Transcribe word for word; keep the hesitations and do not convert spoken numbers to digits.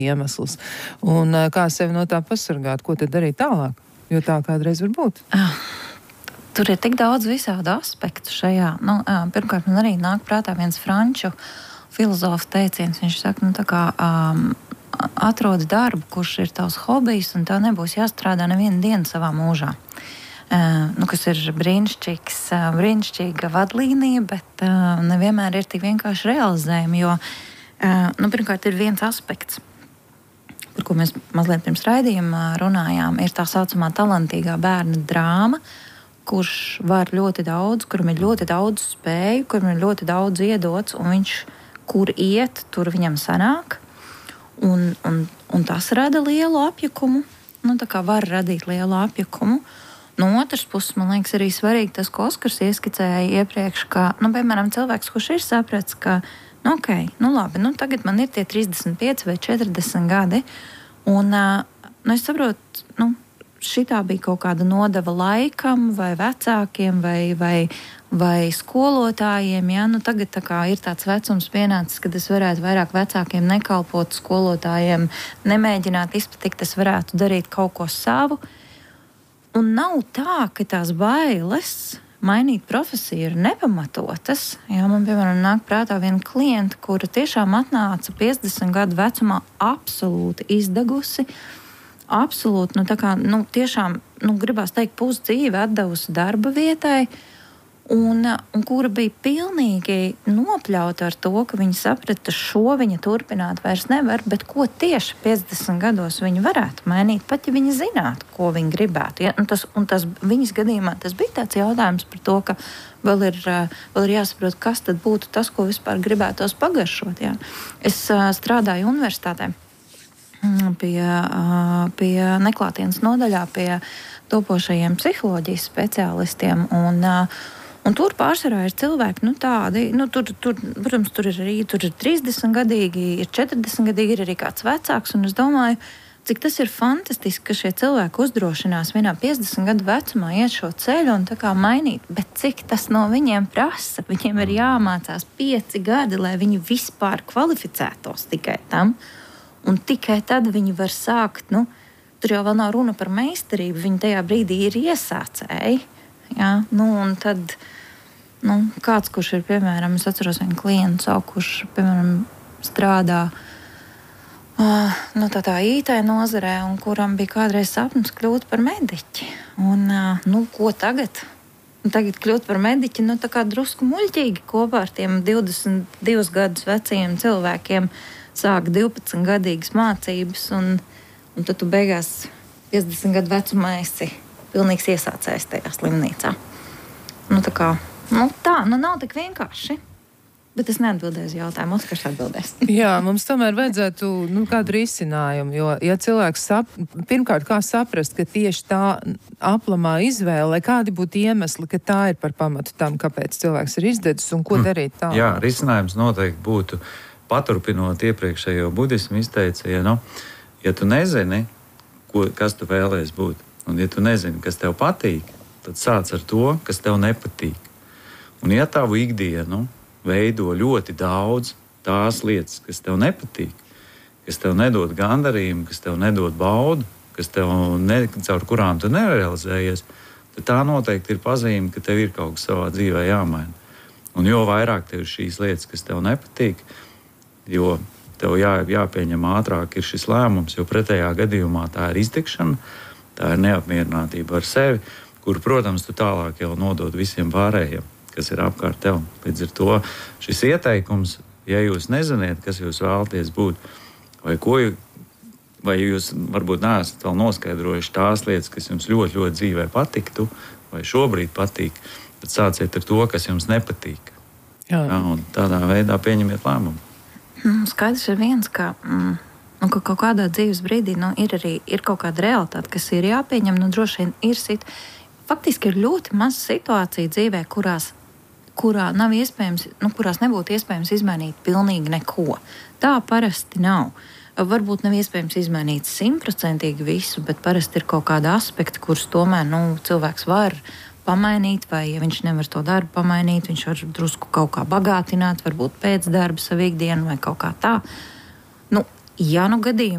iemesls. Un kā sevi no tā pasargāt, ko tad darīt tālāk? Jo tā kādreiz var būt. Ah. Tur ir tik daudz visādu aspektu šajā. Nu, pirmkārt, man arī nāk prātā viens franču filozofs teiciens. Viņš saka, nu tā kā um, atrodi darbu, kurš ir tavs hobijs, un tev nebūs jāstrādā nevienu dienu savā mūžā. Uh, nu, kas ir brīnišķīgs, uh, brīnišķīga vadlīnija, bet uh, nevienmēr ir tik vienkārši realizējumi, jo, uh, nu, pirmkārt, ir viens aspekts, par ko mēs mazliet pirms raidījuma runājām, ir tā saucamā talantīgā bērna drāma, kurš var ļoti daudz, kuram ir ļoti daudz spēju, kuram ir ļoti daudz iedots, un viņš, kur iet, tur viņam sanāk, un, un, un tas rada lielu apjukumu, nu tā kā var radīt lielu apjukumu. No otras puses, man liekas, arī svarīgi tas, ko Oskars ieskicēja iepriekš, ka, nu, piemēram, cilvēks, kurš ir sapratis, ka, nu, ok, nu, labi, nu, tagad man ir tie trīsdesmit pieci vai četrdesmit gadi, un, nu, es saprotu, nu, šitā bija kaut kāda nodeva laikam, vai vecākiem, vai, vai, vai skolotājiem. Ja? Nu, tagad tā kā ir tāds vecums pienācis, kad es varētu vairāk vecākiem nekalpot, skolotājiem nemēģināt izpatikt, es varētu darīt kaut ko savu. Un nav tā, ka tās bailes mainīt profesiju ir nepamatotas. Jā, man, piemēram, nāk prātā viena klienta, kura tiešām atnāca piecdesmit gadu vecumā absolūti izdegusi, absolūti, nu tā kā, nu tiešām, nu gribās teikt, pusdzīvi atdevusi darba vietai, un, un kura bija pilnīgi nopļauta ar to, ka viņa saprata, šo viņa turpināt vairs nevar, bet ko tieši piecdesmit gados viņa varētu mainīt, pat ja viņa zinātu, ko viņa gribētu. Ja? Un, tas, un tas viņas gadījumā tas bija tāds jautājums par to, ka vēl ir, vēl ir jāsaprot, kas tad būtu tas, ko vispār gribētos pagaršot. Ja? Es uh, strādāju universitātē. Pie, pie neklātienes nodaļā, pie topošajiem psiholoģijas speciālistiem. Un, un tur pārsvarā ir cilvēki, nu tādi, nu tur, tur, protams, tur ir arī tur ir trīsdesmit gadīgi, ir četrdesmit gadīgi, ir arī kāds vecāks. Un es domāju, cik tas ir fantastiski, ka šie cilvēki uzdrošinās vienā piecdesmit gadu vecumā iet šo ceļu un tā kā mainīt. Bet cik tas no viņiem prasa? Viņiem ir jāmācās pieci gadi, lai viņi vispār kvalificētos tikai tam. Un tikai tad viņi var sākt, nu, tur jau vēl nav runa par meistarību, viņi tajā brīdī ir iesācēji. Jā, nu, un tad, nu, kāds, kurš ir, piemēram, es atceros vienu klientu savu, kurš, piemēram, strādā uh, nu, tā tā I T nozarē, un kuram bija kādreiz sapnis kļūt par mediķi. Un, uh, nu, ko tagad? Un tagad kļūt par mediķi, nu, tā kā drusku muļķīgi kopā ar tiem divdesmit divus gadus veciem cilvēkiem sāk divpadsmit gadīgas mācības, un, un tad tu beigās piecdesmit gadu vecumā esi pilnīgs iesācējs tajā slimnīcā. Nu tā kā, nu tā, nu nav tik vienkārši. Bet es neatbildēju uz jautājumu, Oskars atbildēs. Jā, mums tomēr vajadzētu nu, kādu risinājumu, jo, ja cilvēks sap, pirmkārt, kā saprast, ka tieši tā aplamā izvēle, lai kādi būtu iemesli, ka tā ir par pamatu tam, kāpēc cilvēks ir izdedzis un ko mm. darīt tā. Jā, risinājums noteikti būtu paturpinot iepriekšējo budismu izteicienu, ja tu nezini, ko, kas tu vēlēs būt, un ja tu nezini, kas tev patīk, tad sāc ar to, kas tev nepatīk. Un ja tavu ikdienu veido ļoti daudz tās lietas, kas tev nepatīk, kas tev nedod gandarījumu, kas tev nedod baudu, kas tev ne, caur kurām tu nerealizējies, tad tā noteikti ir pazīme, ka tev ir kaut kas savā dzīvē jāmaina. Un jo vairāk tev šīs lietas, kas tev nepatīk, jo tev jā, jāpieņem ātrāk ir šis lēmums, jo pretējā gadījumā tā ir iztikšana, tā ir neapmierinātība ar sevi, kur, protams, tu tālāk jau nodod visiem pārējiem, kas ir apkārt tev. Līdz ar to šis ieteikums, ja jūs neziniet, kas jūs vēlaties būt, vai ko, vai jūs varbūt neesat vēl noskaidrojuši tās lietas, kas jums ļoti, ļoti dzīvē patiktu, vai šobrīd patīk, tad sāciet ar to, kas jums nepatīk. Jā. Jā, un tādā veidā pieņemiet lēmumu. Skaidrs ir viens, ka, mm, nu, ka kaut kādā dzīves brīdī nu, ir arī ir kaut kāda realitāte, kas ir jāpieņem. Nu, droši vien ir sit... Faktiski ir ļoti maz situācija dzīvē, kurās, kurā nav iespējams, nu, kurās nebūtu iespējams izmainīt pilnīgi neko. Tā parasti nav. Varbūt nav iespējams izmainīt simtprocentīgi visu, bet parasti ir kaut kāda aspekta, kurus tomēr nu, cilvēks var pamainīt, vai ja viņš nevar to darbu pamainīt, viņš var drusku kaut kā bagātināt, varbūt pēc darba savu ikdienu vai kaut kā tā. Nu, Ja nu gadījumā